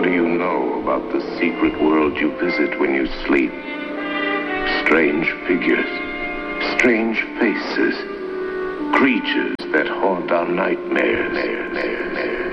What do you know about the secret world you visit when you sleep? Strange figures, strange faces, creatures that haunt our nightmares.